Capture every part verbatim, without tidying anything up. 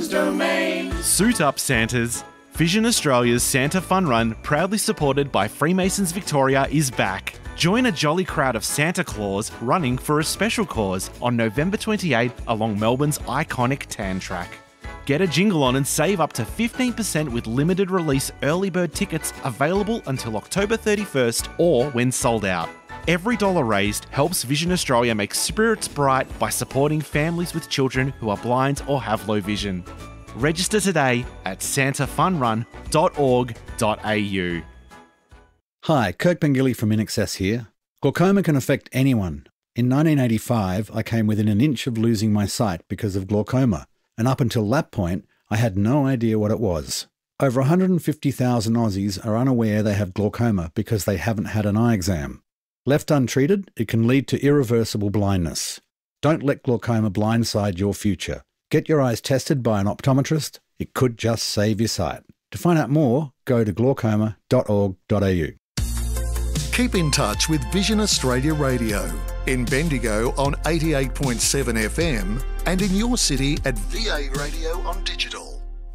King's Domain. Suit up, Santas. Vision Australia's Santa Fun Run, proudly supported by Freemasons Victoria, is back. Join a jolly crowd of Santa Claus running for a special cause on November twenty-eighth along Melbourne's iconic Tan Track. Get a jingle on and save up to fifteen percent with limited release early bird tickets available until October thirty-first or when sold out. Every dollar raised helps Vision Australia make spirits bright by supporting families with children who are blind or have low vision. Register today at santa fun run dot org dot a u. Hi, Kirk Pengilly from InAccess here. Glaucoma can affect anyone. In nineteen eighty-five, I came within an inch of losing my sight because of glaucoma, and up until that point, I had no idea what it was. Over one hundred fifty thousand Aussies are unaware they have glaucoma because they haven't had an eye exam. Left untreated, it can lead to irreversible blindness. Don't let glaucoma blindside your future. Get your eyes tested by an optometrist. It could just save your sight. To find out more, go to glaucoma dot org dot a u. Keep in touch with Vision Australia Radio in Bendigo on eighty-eight point seven F M and in your city at V A Radio on digital.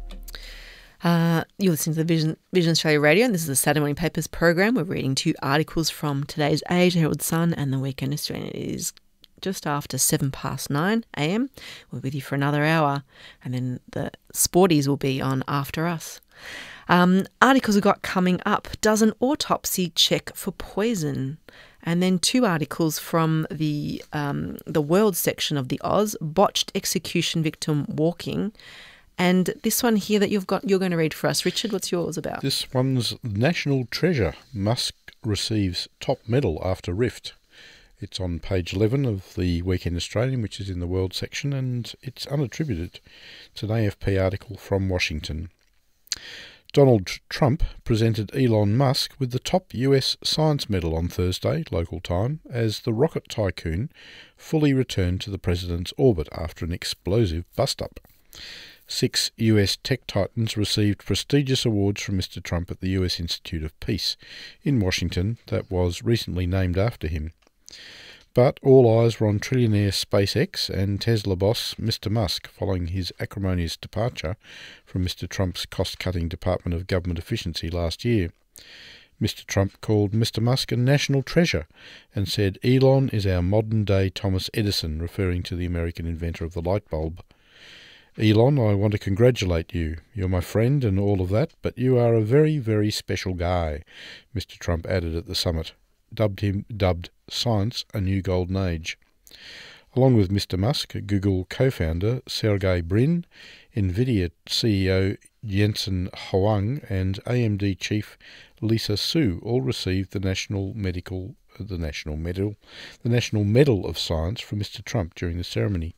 Uh, you're listening to the Vision, Vision Australia Radio, and this is the Saturday Morning Papers program. We're reading two articles from today's Age, Herald Sun and the Weekend Australian. It is just after seven past nine a m. We're with you for another hour, and then the sporties will be on after us. Um, articles we've got coming up. Does an autopsy check for poison? And then two articles from the um, the world section of the Oz. Botched execution victim walking. And this one here that you've got, you're going to read for us. Richard, what's yours about? This one's National Treasure. Musk receives top medal after rift. It's on page eleven of the Weekend Australian, which is in the World section, and it's unattributed. It's an A F P article from Washington. Donald Trump presented Elon Musk with the top U S science medal on Thursday, local time, as the rocket tycoon fully returned to the president's orbit after an explosive bust-up. Six U S tech titans received prestigious awards from Mister Trump at the U S Institute of Peace in Washington that was recently named after him. But all eyes were on trillionaire SpaceX and Tesla boss Mister Musk following his acrimonious departure from Mister Trump's cost-cutting Department of Government Efficiency last year. Mister Trump called Mister Musk a national treasure and said Elon is our modern-day Thomas Edison, referring to the American inventor of the light bulb. Elon, I want to congratulate you. You're my friend and all of that, but you are a very, very special guy, Mister Trump added at the summit, dubbed him dubbed science a new golden age. Along with Mister Musk, Google co-founder Sergey Brin, NVIDIA C E O Jensen Huang, and A M D chief Lisa Su all received the National Medical the National Medal the National Medal of Science from Mister Trump during the ceremony.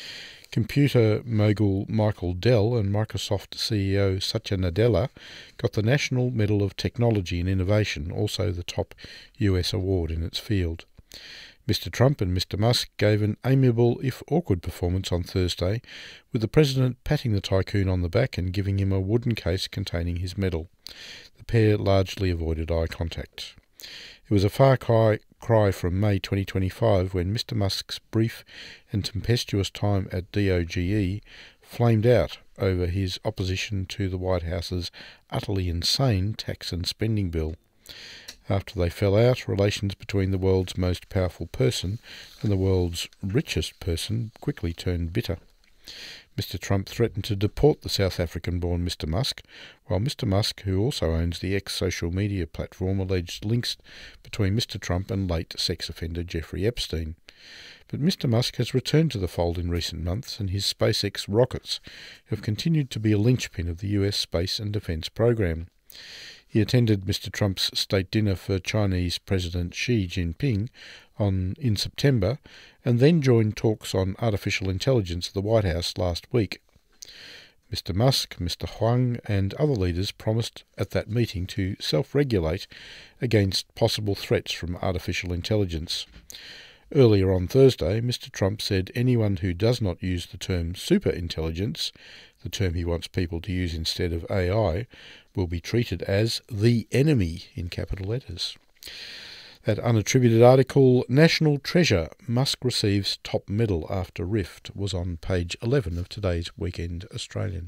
Computer mogul Michael Dell and Microsoft C E O Satya Nadella got the National Medal of Technology and Innovation, also the top U S award in its field. Mister Trump and Mister Musk gave an amiable, if awkward, performance on Thursday, with the president patting the tycoon on the back and giving him a wooden case containing his medal. The pair largely avoided eye contact. It was a far cry, cry from May twenty twenty-five when Mister Musk's brief and tempestuous time at D O G E flamed out over his opposition to the White House's utterly insane tax and spending bill. After they fell out, relations between the world's most powerful person and the world's richest person quickly turned bitter. Mister Trump threatened to deport the South African-born Mister Musk, while Mister Musk, who also owns the ex-social media platform, alleged links between Mister Trump and late sex offender Jeffrey Epstein. But Mister Musk has returned to the fold in recent months, and his SpaceX rockets have continued to be a linchpin of the U S space and defence program. He attended Mister Trump's state dinner for Chinese President Xi Jinping on, in September, and then joined talks on artificial intelligence at the White House last week. Mister Musk, Mister Huang and other leaders promised at that meeting to self-regulate against possible threats from artificial intelligence. Earlier on Thursday, Mister Trump said anyone who does not use the term superintelligence, the term he wants people to use instead of A I, will be treated as the enemy in capital letters. That unattributed article, National Treasure, Musk receives top medal after rift, was on page eleven of today's Weekend Australian.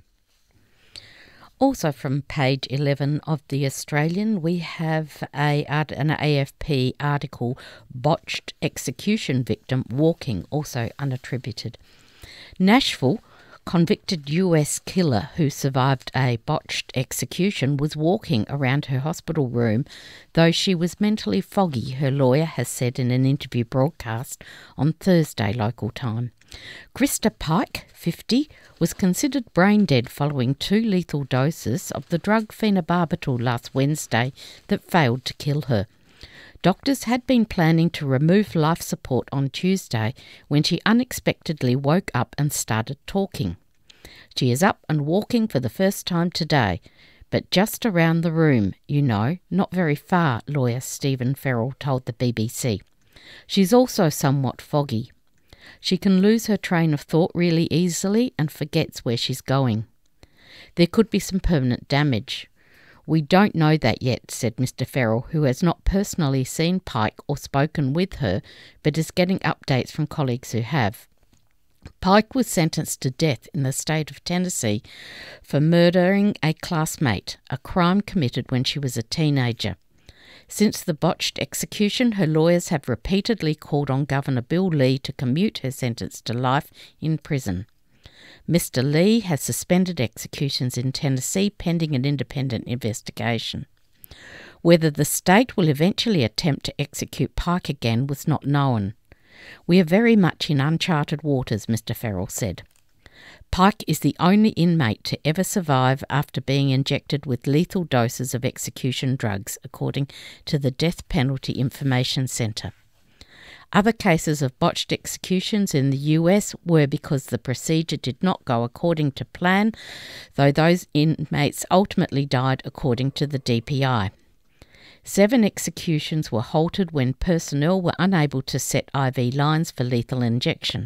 Also from page eleven of the Australian, we have a an A F P article, Botched Execution Victim Walking, also unattributed. Nashville, convicted U S killer who survived a botched execution was walking around her hospital room, though she was mentally foggy, her lawyer has said in an interview broadcast on Thursday local time. Krista Pike, fifty, was considered brain dead following two lethal doses of the drug phenobarbital last Wednesday that failed to kill her. Doctors had been planning to remove life support on Tuesday when she unexpectedly woke up and started talking. She is up and walking for the first time today, but just around the room, you know, not very far, lawyer Stephen Farrell told the B B C. She's also somewhat foggy. She can lose her train of thought really easily and forgets where she's going. There could be some permanent damage. We don't know that yet, said Mister Farrell, who has not personally seen Pike or spoken with her, but is getting updates from colleagues who have. Pike was sentenced to death in the state of Tennessee for murdering a classmate, a crime committed when she was a teenager. Since the botched execution, her lawyers have repeatedly called on Governor Bill Lee to commute her sentence to life in prison. Mister Lee has suspended executions in Tennessee pending an independent investigation. Whether the state will eventually attempt to execute Pike again was not known. We are very much in uncharted waters, Mister Farrell said. Pike is the only inmate to ever survive after being injected with lethal doses of execution drugs, according to the Death Penalty Information Centre. Other cases of botched executions in the U S were because the procedure did not go according to plan, though those inmates ultimately died according to the D P I. Seven executions were halted when personnel were unable to set I V lines for lethal injection.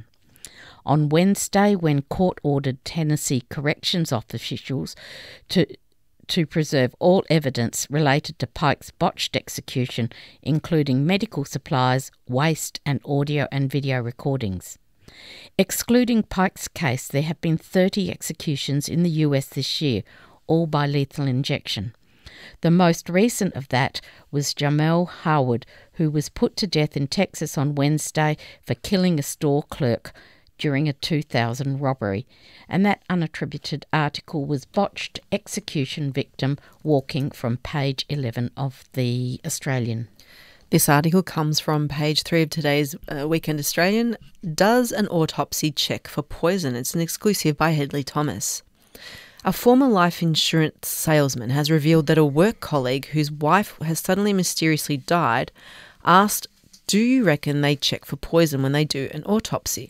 On Wednesday, when court ordered Tennessee corrections officials to to preserve all evidence related to Pike's botched execution, including medical supplies, waste, and audio and video recordings. Excluding Pike's case, there have been thirty executions in the U S this year, all by lethal injection. The most recent of that was Jamel Howard, who was put to death in Texas on Wednesday for killing a store clerk during a two thousand robbery, and that unattributed article was Botched Execution Victim Walking from page eleven of the Australian. This article comes from page three of today's uh, Weekend Australian. Does an autopsy check for poison? It's an exclusive by Hedley Thomas. A former life insurance salesman has revealed that a work colleague whose wife has suddenly mysteriously died asked, "Do you reckon they check for poison when they do an autopsy?"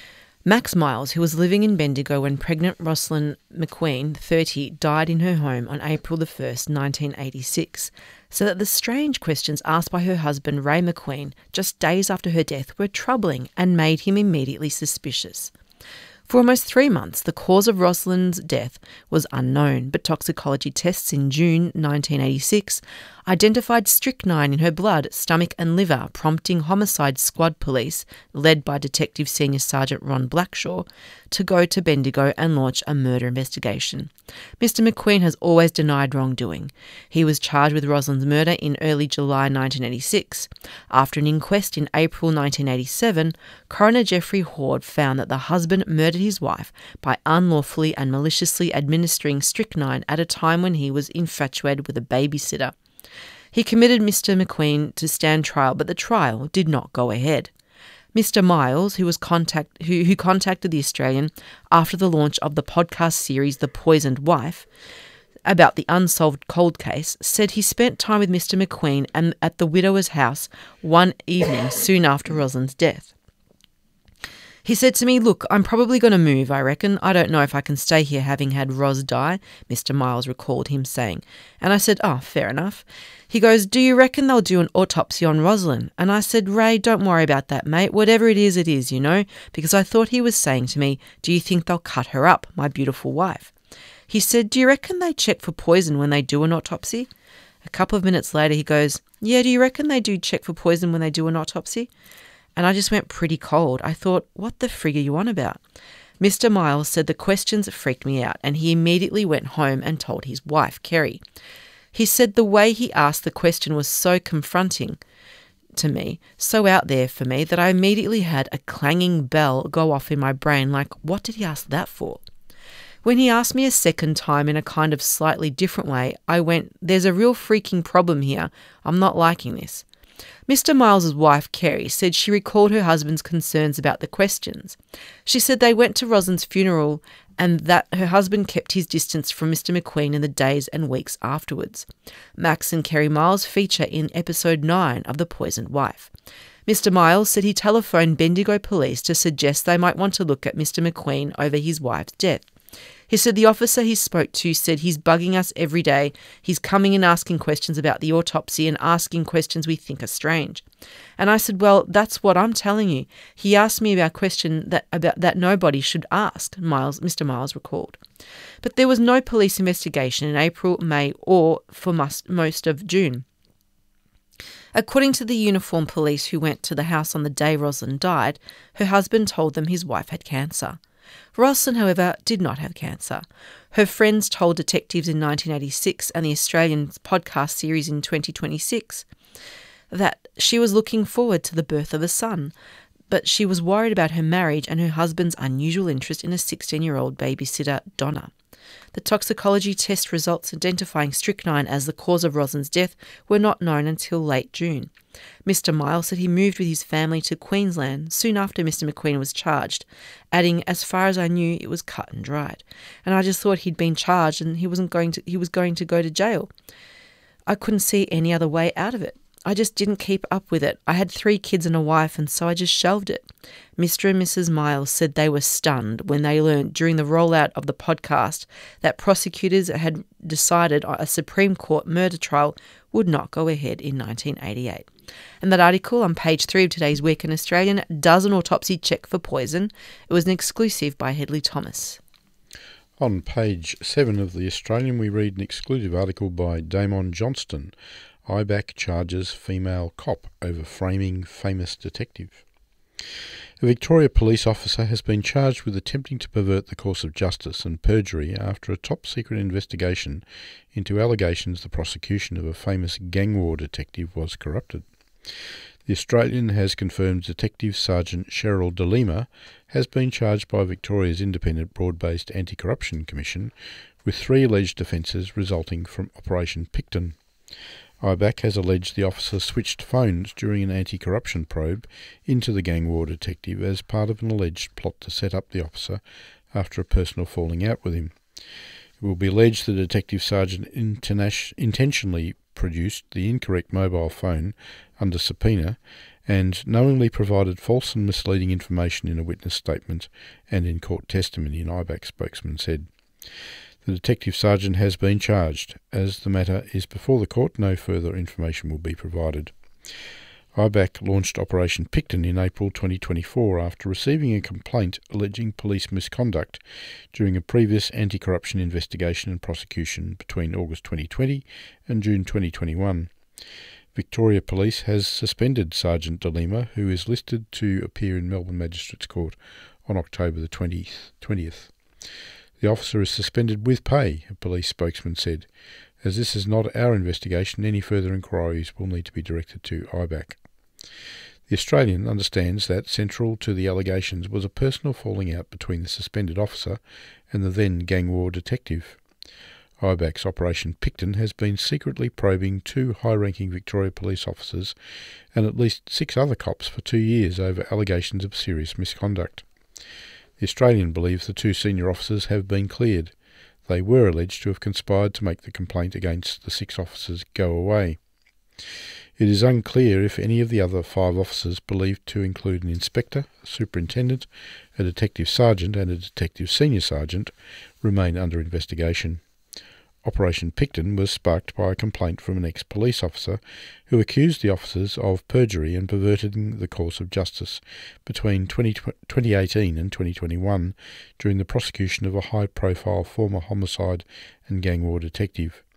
Max Miles, who was living in Bendigo when pregnant Rosalind McQueen, thirty, died in her home on April the first, nineteen eighty-six, said that the strange questions asked by her husband Ray McQueen just days after her death were troubling and made him immediately suspicious. For almost three months, the cause of Rosalind's death was unknown, but toxicology tests in June nineteen eighty-six identified strychnine in her blood, stomach and liver, prompting Homicide Squad Police, led by Detective Senior Sergeant Ron Blackshaw, to go to Bendigo and launch a murder investigation. Mister McQueen has always denied wrongdoing. He was charged with Rosalind's murder in early July nineteen eighty-six. After an inquest in April nineteen eighty-seven, Coroner Jeffrey Horde found that the husband murdered his wife by unlawfully and maliciously administering strychnine at a time when he was infatuated with a babysitter. He committed Mister McQueen to stand trial, but the trial did not go ahead. Mister Miles, who was contact who, who contacted the Australian after the launch of the podcast series The Poisoned Wife about the unsolved cold case, said he spent time with Mister McQueen and at the widower's house one evening soon after Rosalind's death. He said to me, "Look, I'm probably going to move, I reckon. I don't know if I can stay here having had Ros die," Mister Miles recalled him saying. And I said, "Oh, fair enough." He goes, "Do you reckon they'll do an autopsy on Rosalind?" And I said, "Ray, don't worry about that, mate. Whatever it is, it is, you know," because I thought he was saying to me, "Do you think they'll cut her up, my beautiful wife?" He said, "Do you reckon they check for poison when they do an autopsy?" A couple of minutes later, he goes, "Yeah, do you reckon they do check for poison when they do an autopsy?" And I just went pretty cold. I thought, what the frig are you on about? Mister Miles said the questions freaked me out, and he immediately went home and told his wife, Kerry. He said the way he asked the question was so confronting to me, so out there for me, that I immediately had a clanging bell go off in my brain like, what did he ask that for? When he asked me a second time in a kind of slightly different way, I went, there's a real freaking problem here. I'm not liking this. Mister Miles's wife, Kerry, said she recalled her husband's concerns about the questions. She said they went to Roslyn's funeral and that her husband kept his distance from Mister McQueen in the days and weeks afterwards. Max and Kerry Miles feature in episode nine of The Poisoned Wife. Mister Miles said he telephoned Bendigo Police to suggest they might want to look at Mister McQueen over his wife's death. He said the officer he spoke to said he's bugging us every day. He's coming and asking questions about the autopsy and asking questions we think are strange. And I said, well, that's what I'm telling you. He asked me about a question that about that nobody should ask, Miles, Mister Miles recalled. But there was no police investigation in April, May, or for most, most of June. According to the uniformed police who went to the house on the day Roslyn died, her husband told them his wife had cancer. Roslyn, however, did not have cancer. Her friends told detectives in nineteen eighty-six and the Australian podcast series in twenty twenty-six that she was looking forward to the birth of a son, but she was worried about her marriage and her husband's unusual interest in a sixteen-year-old babysitter, Donna. The toxicology test results identifying strychnine as the cause of Roslyn's death were not known until late June. Mister Miles said he moved with his family to Queensland soon after Mister McQueen was charged, adding, as far as I knew, it was cut and dried. And I just thought he'd been charged and he wasn't going to he was going to go to jail. I couldn't see any other way out of it. I just didn't keep up with it. I had three kids and a wife, and so I just shelved it. Mister and Missus Miles said they were stunned when they learned during the rollout of the podcast that prosecutors had decided a Supreme Court murder trial would not go ahead in nineteen eighty-eight. And that article on page three of today's Week in Australian, Does an Autopsy Check for Poison? It was an exclusive by Hedley Thomas. On page seven of the Australian, we read an exclusive article by Damon Johnston. I BAC charges female cop over framing famous detective. A Victoria police officer has been charged with attempting to pervert the course of justice and perjury after a top-secret investigation into allegations the prosecution of a famous gang war detective was corrupted. The Australian has confirmed Detective Sergeant Cheryl De Lima has been charged by Victoria's independent broad-based anti-corruption commission with three alleged offences resulting from Operation Picton. I BAC has alleged the officer switched phones during an anti-corruption probe into the gang war detective as part of an alleged plot to set up the officer after a personal falling out with him. It will be alleged the Detective Sergeant interna- intentionally produced the incorrect mobile phone under subpoena and knowingly provided false and misleading information in a witness statement and in court testimony, an I BAC spokesman said. The Detective Sergeant has been charged. As the matter is before the court, no further information will be provided. I BAC launched Operation Picton in April twenty twenty-four after receiving a complaint alleging police misconduct during a previous anti-corruption investigation and prosecution between August twenty twenty and June twenty twenty-one. Victoria Police has suspended Sergeant De Lima, who is listed to appear in Melbourne Magistrates Court on October the twentieth. The officer is suspended with pay, a police spokesman said. As this is not our investigation, any further inquiries will need to be directed to I BAC. The Australian understands that central to the allegations was a personal falling out between the suspended officer and the then gang war detective. I BAC's Operation Picton has been secretly probing two high-ranking Victoria police officers and at least six other cops for two years over allegations of serious misconduct. The Australian believes the two senior officers have been cleared. They were alleged to have conspired to make the complaint against the six officers go away. It is unclear if any of the other five officers, believed to include an inspector, a superintendent, a detective sergeant and a detective senior sergeant, remain under investigation. Operation Picton was sparked by a complaint from an ex-police officer who accused the officers of perjury and perverting the course of justice between twenty eighteen and twenty twenty-one during the prosecution of a high-profile former homicide and gang war detective.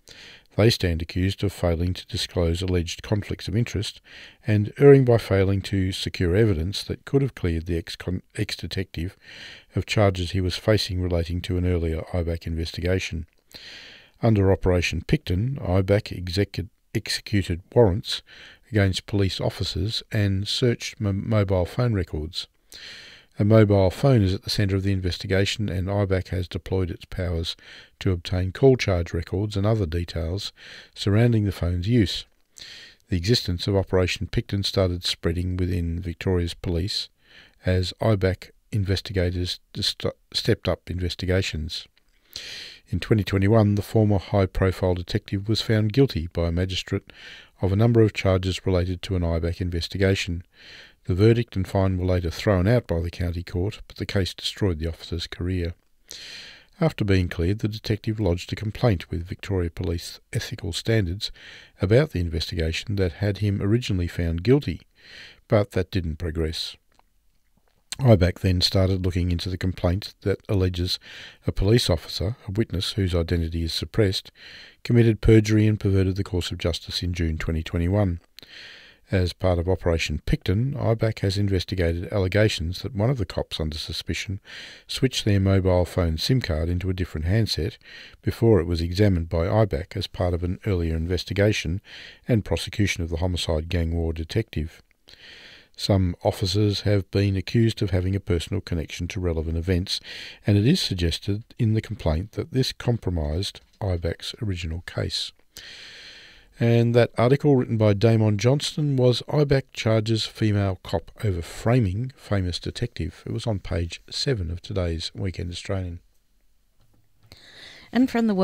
They stand accused of failing to disclose alleged conflicts of interest and erring by failing to secure evidence that could have cleared the ex-con- ex-detective of charges he was facing relating to an earlier I B A C investigation. Under Operation Picton, I B A C execu- executed warrants against police officers and searched m- mobile phone records. A mobile phone is at the centre of the investigation, and I B A C has deployed its powers to obtain call charge records and other details surrounding the phone's use. The existence of Operation Picton started spreading within Victoria's police as I B A C investigators st- stepped up investigations. In twenty twenty-one, the former high-profile detective was found guilty by a magistrate of a number of charges related to an I B A C investigation. The verdict and fine were later thrown out by the county court, but the case destroyed the officer's career. After being cleared, the detective lodged a complaint with Victoria Police Ethical Standards about the investigation that had him originally found guilty, but that didn't progress. I B A C then started looking into the complaint that alleges a police officer, a witness whose identity is suppressed, committed perjury and perverted the course of justice in June twenty twenty-one. As part of Operation Picton, I B A C has investigated allegations that one of the cops under suspicion switched their mobile phone SIM card into a different handset before it was examined by I B A C as part of an earlier investigation and prosecution of the homicide gang war detective. Some officers have been accused of having a personal connection to relevant events, and it is suggested in the complaint that this compromised I B A C's original case. And that article written by Damon Johnston was I B A C charges female cop over framing famous detective. It was on page seven of today's Weekend Australian. And from the